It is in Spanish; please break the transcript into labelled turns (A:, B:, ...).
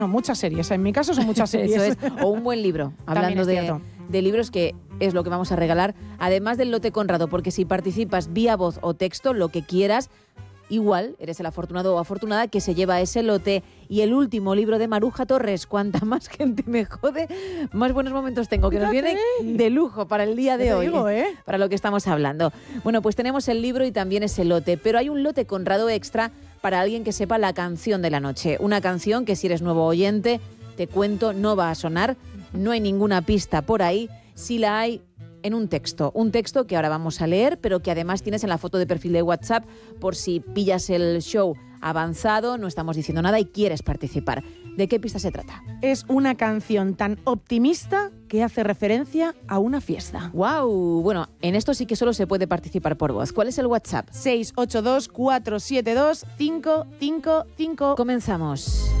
A: No, muchas series. En mi caso son muchas series.
B: Eso es. O un buen libro. Hablando de libros, que es lo que vamos a regalar. Además del lote Conrado, porque si participas vía voz o texto, lo que quieras, igual eres el afortunado o afortunada que se lleva ese lote. Y el último libro de Maruja Torres, cuanta más gente me jode, más buenos momentos tengo, que nos vienen de lujo para el día de hoy, para lo que estamos hablando. Bueno, pues tenemos el libro y también ese lote, pero hay un lote Conrado extra para alguien que sepa la canción de la noche. Una canción que, si eres nuevo oyente, te cuento, no va a sonar, no hay ninguna pista por ahí. Si la hay, en un texto que ahora vamos a leer, pero que además tienes en la foto de perfil de WhatsApp por si pillas el show avanzado, no estamos diciendo nada y quieres participar. ¿De qué pista se trata?
A: Es una canción tan optimista que hace referencia a una fiesta.
B: ¡Wow! Bueno, en esto sí que solo se puede participar por voz. ¿Cuál es el WhatsApp?
A: 682 472 555.
B: Comenzamos.